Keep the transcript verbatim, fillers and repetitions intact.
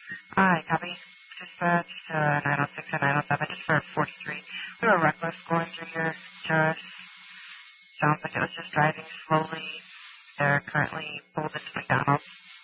Hi, copy. Dispatch uh, nine oh six and nine oh seven, just for forty-three. We were reckless going through your tourist. Sounds like it was just driving slowly. They're currently pulled into McDonald's.